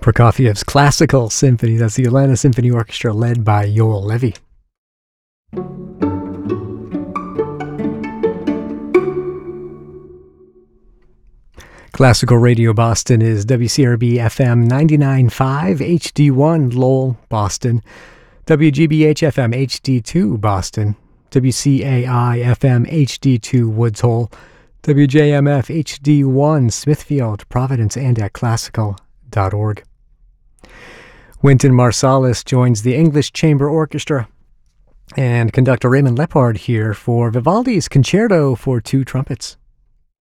Prokofiev's Classical Symphony. That's the Atlanta Symphony Orchestra led by Yoel Levy. Classical Radio Boston is WCRB FM 99.5 HD1 Lowell, Boston, WGBH FM HD2 Boston, WCAI FM HD2 Woods Hole, WJMF HD1 Smithfield, Providence, and at classical.org. Wynton Marsalis joins the English Chamber Orchestra and conductor Raymond Lepard here for Vivaldi's Concerto for Two Trumpets.